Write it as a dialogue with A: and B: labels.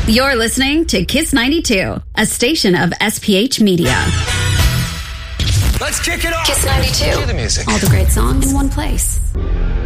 A: You're listening to Kiss 92, a station of SPH Media.
B: Let's kick it off.
A: Kiss 92.
B: Cue the music.
A: All the great songs in one place.